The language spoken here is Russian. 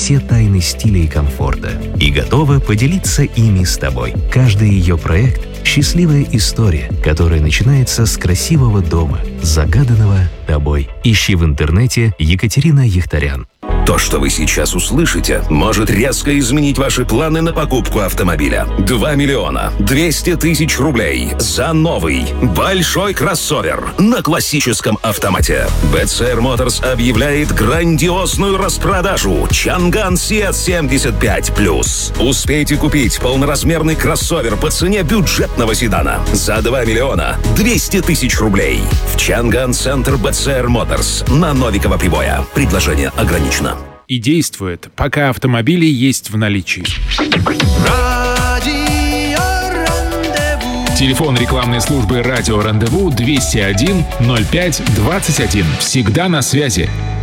все тайны стиля и комфорта и готова поделиться ими с тобой. Каждый ее проект — счастливая история, которая начинается с красивого дома, загаданного тобой. Ищи в интернете Екатерина Яхтарян. То, что вы сейчас услышите, может резко изменить ваши планы на покупку автомобиля. 2 миллиона 200 тысяч рублей за новый большой кроссовер на классическом автомате. BCR Motors объявляет грандиозную распродажу Чанган Sea 75+. Успейте купить полноразмерный кроссовер по цене бюджетного седана за 2 миллиона 200 тысяч рублей в Чанган Центр BCR Motors на Новикова Прибоя. Предложение ограничено. И действует, пока автомобили есть в наличии. Телефон рекламной службы «Радио Рандеву» 201 05 21. Всегда на связи.